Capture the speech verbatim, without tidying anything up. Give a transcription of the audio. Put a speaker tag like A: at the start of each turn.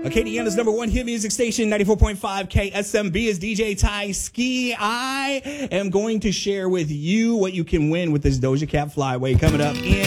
A: Acadiana's number one hit music station, ninety-four point five K S M B is D J Ty Ski. I am going to share with you what you can win with this Doja Cat Flyway coming up in